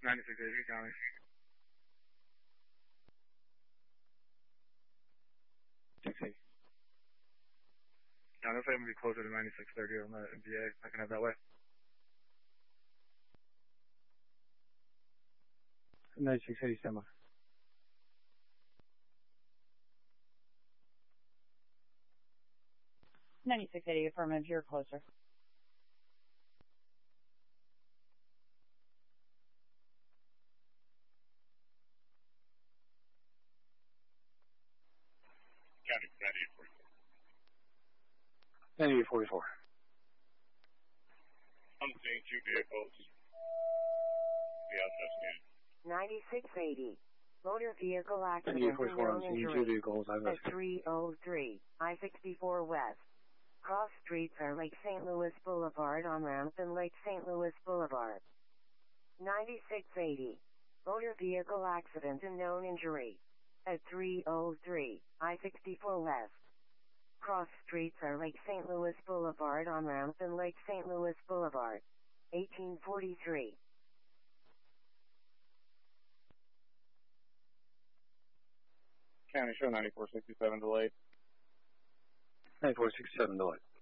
9680 County. Taxi. County, if I can be closer to 9630 on the MVA, I can have that way. 9680 standby. Affirmative, you're closer. County, 9844. I'm seeing two vehicles. Yeah, 9680. Motor vehicle accident. 9844, I'm seeing two vehicles. At 303, I-64 West. Cross streets are Lake St. Louis Boulevard on-ramp and Lake St. Louis Boulevard. 9680. Motor vehicle accident and known injury. At 303, I-64 West. Cross streets are Lake St. Louis Boulevard on-ramp and Lake St. Louis Boulevard. 1843. County, show 9467 delayed. 9467 delayed.